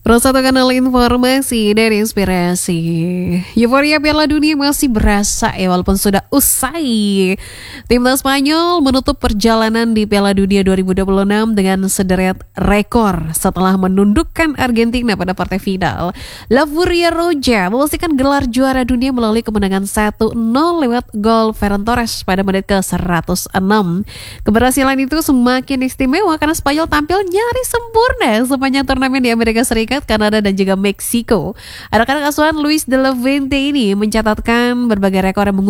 Satu kanal informasi dan inspirasi. Euforia Piala Dunia masih berasa ya walaupun sudah usai. Timnas Spanyol menutup perjalanan di Piala Dunia 2026 dengan sederet rekor setelah menundukkan Argentina pada partai final. La Furia Roja memastikan gelar juara dunia melalui kemenangan 1-0 lewat gol Ferran Torres pada menit ke-106. Keberhasilan itu semakin istimewa karena Spanyol tampil nyaris sempurna sepanjang turnamen di Amerika Serikat, Kanada, dan juga Meksiko. Anak-anak asuhan Luis de la Fuente ini mencatatkan berbagai rekor yang